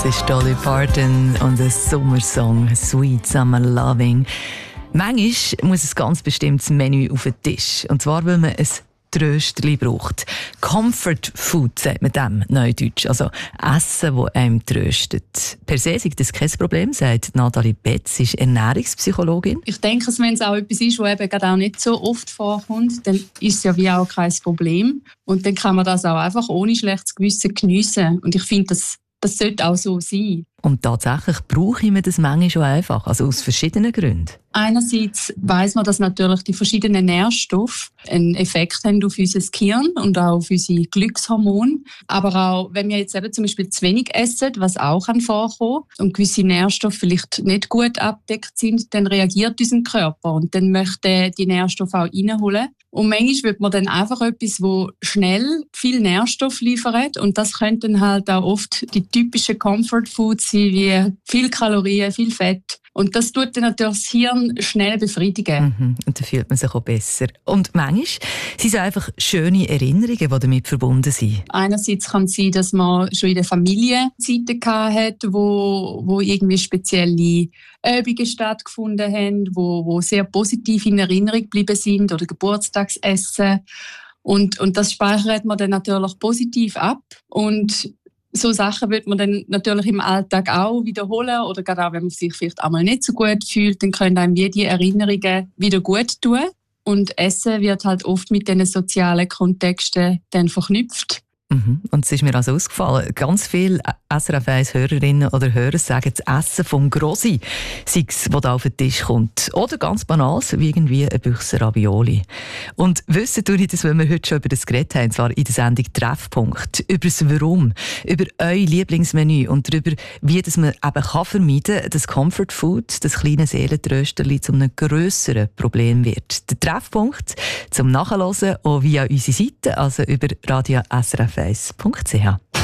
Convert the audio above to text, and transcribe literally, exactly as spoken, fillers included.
Das ist Dolly Parton und ein Sommersong «Sweet Summer Loving». Manchmal muss ein ganz bestimmtes Menü auf den Tisch. Und zwar, weil man ein Tröstli braucht. Comfort Food sagt man dem Neudeutsch. Also Essen, das einem tröstet. Per se ist das kein Problem, sagt Nathalie Betz, ist Ernährungspsychologin. Ich denke, wenn es auch etwas ist, das eben gerade auch nicht so oft vorkommt, dann ist es ja wie auch kein Problem. Und dann kann man das auch einfach ohne schlechtes Gewissen geniessen. Und ich finde, das, das sollte auch so sein. Und tatsächlich brauche ich mir das manchmal schon einfach, also aus verschiedenen Gründen. Einerseits weiss man, dass natürlich die verschiedenen Nährstoffe einen Effekt haben auf unser Gehirn und auch auf unsere Glückshormone. Aber auch, wenn wir jetzt eben zum Beispiel zu wenig essen, was auch vorkommen kann, und gewisse Nährstoffe vielleicht nicht gut abdeckt sind, dann reagiert unser Körper und dann möchte die Nährstoffe auch reinholen. Und manchmal will man dann einfach etwas, das schnell viel Nährstoff liefert. Und das könnten halt auch oft die typischen Comfort Foods sein, wie viel Kalorien, viel Fett. Und das tut dann natürlich das Hirn schnell befriedigen. Mhm. Und dann fühlt man sich auch besser. Und manchmal sind es einfach schöne Erinnerungen, die damit verbunden sind. Einerseits kann es sein, dass man schon in der Familie Zeiten hatte, wo, wo irgendwie spezielle Übungen stattgefunden haben, wo, wo sehr positiv in Erinnerung geblieben sind oder Geburtstagsessen. Und, und das speichert man dann natürlich positiv ab. Und so Sachen wird man dann natürlich im Alltag auch wiederholen oder gerade auch, wenn man sich vielleicht einmal nicht so gut fühlt, dann können einem die Erinnerungen wieder gut tun. Und Essen wird halt oft mit diesen sozialen Kontexten dann verknüpft. Mhm. Und es ist mir also ausgefallen, ganz viele S R F eins Hörerinnen oder Hörer sagen, das Essen vom Grossi sei es, das da auf den Tisch kommt. Oder ganz banal, wie irgendwie ein Büchse Ravioli. Und wissen tue ich das, weil wir heute schon über das geredet haben, zwar in der Sendung «Treffpunkt», über das Warum, über euer Lieblingsmenü und darüber, wie das man eben kann vermeiden kann, dass Comfort Food, das kleine Seelentrösterli, zu einem grösseren Problem wird. Der Treffpunkt zum Nachhören auch via unsere Seite, also über radio s r f eins punkt c h.